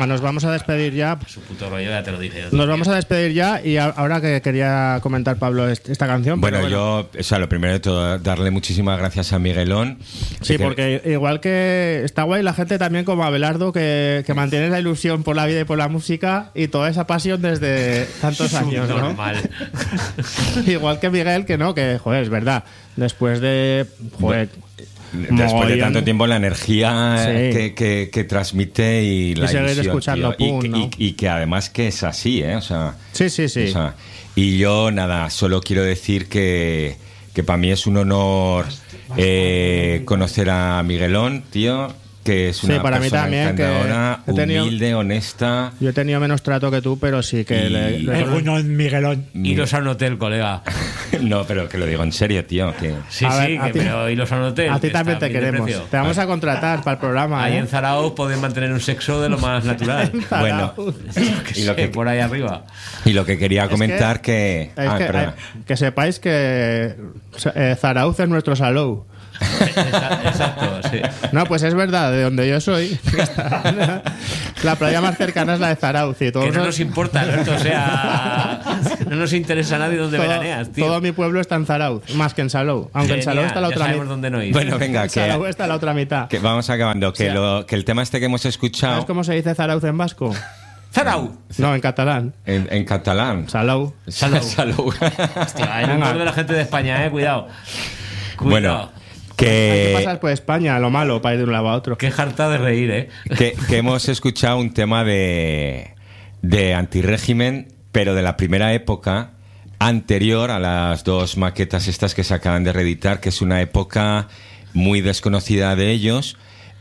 venga, nos vamos a despedir ya. Su puto rollo, ya te lo dije. Nos vamos a despedir ya y ahora que quería comentar, Pablo, esta canción. Bueno, yo, o sea, lo primero de todo, darle muchísimas gracias a Miguelón. Sí, porque igual que está guay la gente también como Abelardo, que mantiene la ilusión por la vida y por la música y toda esa pasión desde tantos años, ¿no? Normal. Igual que Miguel, que no, que, joder, es verdad. Después de... Joder... Después de tanto tiempo, la energía Sí. que transmite y la seguir ilusión, escuchando tío. Pum, ¿no? Y que además que es así, ¿eh? O sea, Sí. o sea, y yo, nada, solo quiero decir que para mí es un honor conocer a Miguelón, tío, que es una para mí persona también, encantadora, que he tenido- humilde, honesta. Yo he tenido menos trato que tú, pero sí que... Miguelón. Y los anoté el colega. No, pero que lo digo en serio, tío. Que... Sí, A ver, sí, a ti- pero y los anoté. A ti también te queremos. Te vamos a contratar para el programa. Ahí ¿eh? en Zarauz pueden mantener un sexo de lo más natural. Bueno, y lo que por ahí arriba. Y lo que quería comentar Es perdona. que sepáis que Zarauz es nuestro Salou. Exacto, sí. No, pues es verdad, de donde yo soy. La playa más cercana es la de Zarauz. Y todos Que no nos importa, Alberto, o sea, no nos interesa a nadie dónde veraneas, tío. todo mi pueblo está en Zarauz, más que en Salou. Aunque en Salou está la ya otra sabemos mitad. dónde no ir. Bueno, venga, En Salou está la otra mitad. que vamos acabando. Que, O sea, que el tema este que hemos escuchado ¿Sabes cómo se dice Zarauz en vasco? ¡Zarauz! No, en catalán. en catalán. Salou. Salou. Hostia, hay humor de la gente de España, cuidado. Bueno, Hay que que, pasar por España, lo malo, para ir de un lado a otro. Qué jarta de reír, que hemos escuchado un tema de antirrégimen, pero de la primera época anterior a las dos maquetas estas que se acaban de reeditar, que es una época muy desconocida de ellos,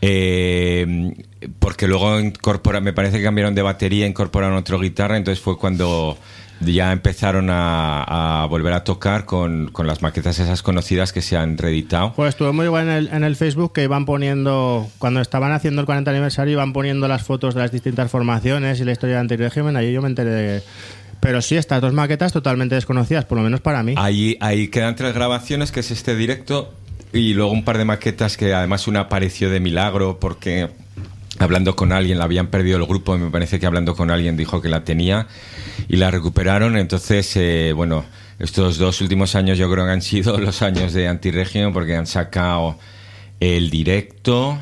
porque luego me parece que cambiaron de batería, incorporaron otra guitarra, entonces fue cuando ya empezaron a volver a tocar con las maquetas esas conocidas que se han reeditado. Pues estuvo muy guay en el Facebook, que iban poniendo, cuando estaban haciendo el 40 aniversario, iban poniendo las fotos de las distintas formaciones y la historia de antirrégimen. Allí yo me enteré de... Pero sí, estas dos maquetas totalmente desconocidas, por lo menos para mí. Ahí quedan 3 grabaciones, que es este directo, y luego un par de maquetas que además una apareció de milagro porque hablando con alguien la habían perdido el grupo y me parece que hablando con alguien dijo que la tenía y la recuperaron. Entonces, bueno, estos 2 últimos años yo creo que han sido los años de antirrégimen porque han sacado el directo,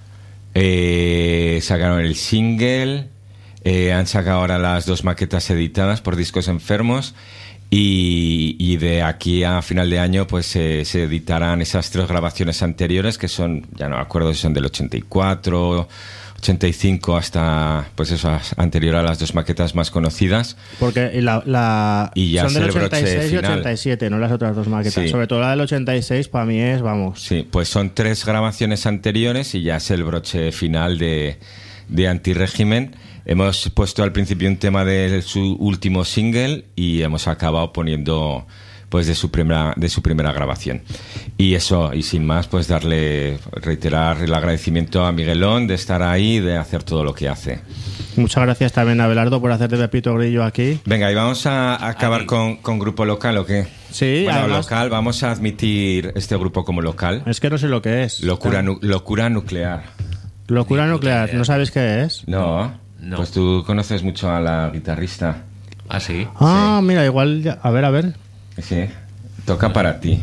sacaron el single, han sacado ahora las 2 maquetas editadas por Discos Enfermos. Y de aquí a final de año pues se editarán esas 3 grabaciones anteriores que son, ya no me acuerdo si son del 84, 85 hasta pues eso, anterior a las 2 maquetas más conocidas. Porque Y ya son del es el broche 86 y final. 87, no las otras dos maquetas. Sí. Sobre todo la del 86 para mí es, vamos. Sí, pues son 3 grabaciones anteriores y ya es el broche final de antirrégimen. Hemos puesto al principio un tema de su último single y hemos acabado poniendo pues de su primera grabación. Y eso, y sin más, pues reiterar el agradecimiento a Miguelón de estar ahí, de hacer todo lo que hace. Muchas gracias también a Abelardo por hacerte Pepito Grillo aquí. Venga, y vamos a acabar con grupo local, ¿o qué? Sí, bueno, además, local, vamos a admitir este grupo como local. es que no sé lo que es. Locura nuclear. Locura nuclear, ¿no sabes qué es? No. No. Pues tú conoces mucho a la guitarrista. ¿Ah, sí? Ah, mira, igual, a ver. Sí, toca para ti.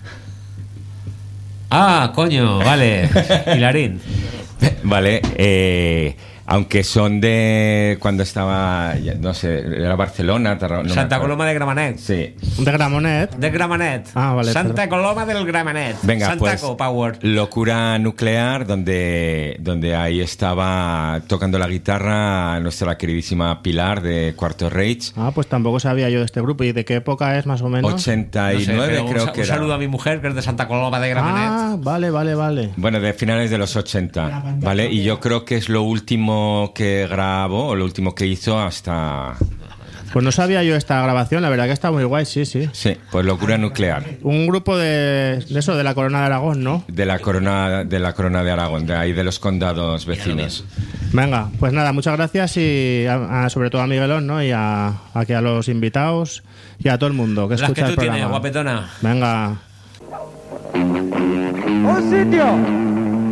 Ah, coño, vale. Hilarín. Vale, aunque son de cuando estaba, no sé, era Barcelona, no Santa Coloma de Gramenet. Sí. De Gramonet. De Gramenet. Ah, vale, Santa Coloma del Gramenet. Venga, Santaco pues Power. Locura Nuclear, donde ahí estaba tocando la guitarra nuestra queridísima Pilar de Cuarto Rage. Ah, pues tampoco sabía yo de este grupo. ¿Y de qué época es más o menos? 89 No sé, pero creo que un era. saludo a mi mujer, que es de Santa Coloma de Gramenet. Ah, vale. Bueno, de finales de los 80, ¿vale? Y yo creo que es lo último que grabó, o lo último que hizo hasta... Pues no sabía yo esta grabación, la verdad que está muy guay, sí. Sí, pues Locura Nuclear. Un grupo de eso, de la Corona de Aragón, ¿no? De la corona de Aragón, de ahí de los condados vecinos. Venga, pues nada, muchas gracias y sobre todo a Miguelón, ¿no? Y aquí a los invitados y a todo el mundo que Las escucha que el tú programa. tienes, guapetona. Venga. Un sitio